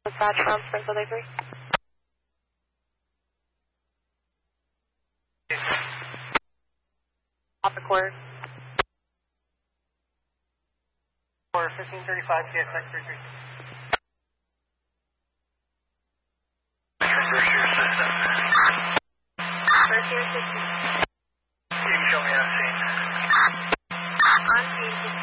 Dispatch from Springfield Avery. Off the quarter. For 1535 KSX 33. First year system. Can you show me on scene? On scene.